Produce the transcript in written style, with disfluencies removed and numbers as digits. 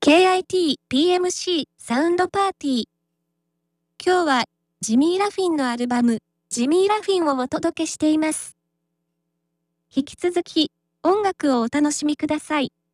KIT PMC サウンドパーティー。今日はジミー・ラフィンのアルバムジミー・ラフィンをお届けしています。引き続き音楽をお楽しみください。